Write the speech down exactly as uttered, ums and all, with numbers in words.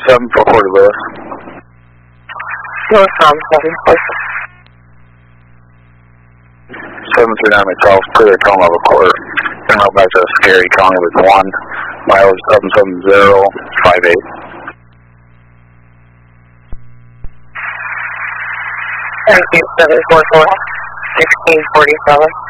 seven for Fort Lewis. Northbound seven four seven. seven three nine myself, clear the cone level quarter. Turn out back to Scary County with one. Mileage seven seven zero five eight. Thank you, seven four four, sixteen forty-seven.